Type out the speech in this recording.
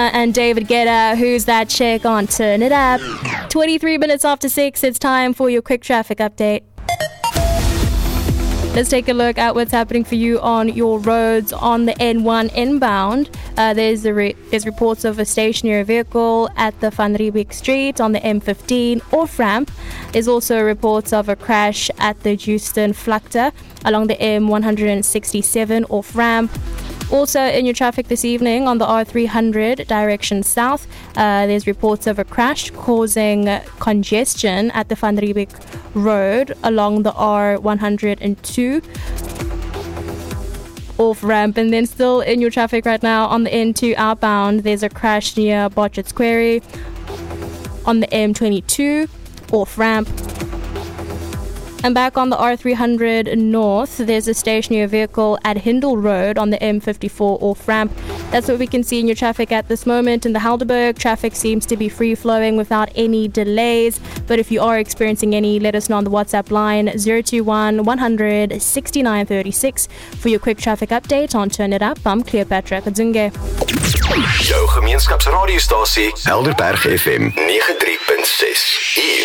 and David Guetta. Who's that chick on Turn It Up? 23 minutes after 6, it's time for your quick traffic update. Let's take a look at what's happening for you on your roads on the N1 inbound. There's reports of a stationary vehicle at the Van Riebeeck Street on the M15 off-ramp. There's also reports of a crash at the Houston Vlakte along the M167 off-ramp. Also in your traffic this evening on the R300 direction south, there's reports of a crash causing congestion at the Van Riebeeck Road along the R102 off-ramp. And then still in your traffic right now on the N2 outbound, there's a crash near Botchet's Quarry on the M22 off-ramp. And back on the R300 north, there's a stationary vehicle at Hindle Road on the M54 off-ramp. That's what we can see in your traffic at this moment. In the Helderberg, traffic seems to be free-flowing without any delays. But if you are experiencing any, let us know on the WhatsApp line 021 100 6936 for your quick traffic update on Turn It Up. I'm Cleopatra Kadzunge. Jou gemeenskapsradiostasie Helderberg FM 93.6.